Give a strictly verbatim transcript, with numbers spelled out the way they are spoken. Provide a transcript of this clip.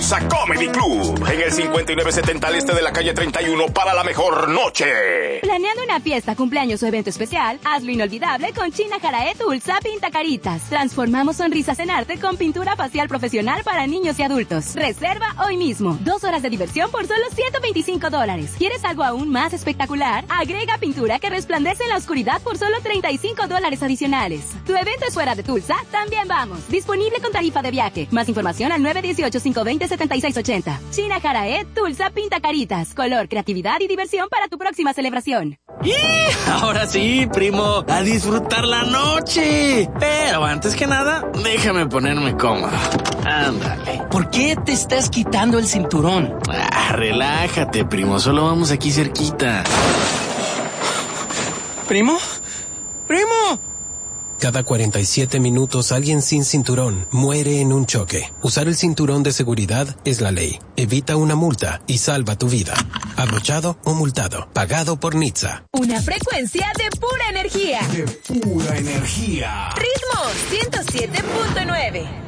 Tulsa Comedy Club en el cincuenta y nueve setenta al este de la calle treinta y uno para la mejor noche. Planeando una fiesta, cumpleaños o evento especial, hazlo inolvidable con China Jarae Tulsa Pinta Caritas. Transformamos sonrisas en arte con pintura facial profesional para niños y adultos. Reserva hoy mismo. Dos horas de diversión por solo ciento veinticinco dólares. ¿Quieres algo aún más espectacular? Agrega pintura que resplandece en la oscuridad por solo treinta y cinco dólares adicionales. ¿Tu evento es fuera de Tulsa? También vamos. Disponible con tarifa de viaje. Más información al nueve uno ocho, cinco dos cero, siete seis ocho cero. China Jarae Tulsa Pinta Caritas. Color, creatividad y diversión para tu próxima celebración. ¡Y! Ahora sí, primo, a disfrutar la noche. Pero antes que nada, déjame ponerme cómodo. Ándale. ¿Por qué te estás quitando el cinturón? Ah, relájate, primo, solo vamos aquí cerquita. ¿Primo? ¡Primo! Cada cuarenta y siete minutos alguien sin cinturón muere en un choque. Usar el cinturón de seguridad es la ley. Evita una multa y salva tu vida. Abrochado o multado. Pagado por N H T S A. Una frecuencia de pura energía. De pura energía. Ritmo ciento siete punto nueve.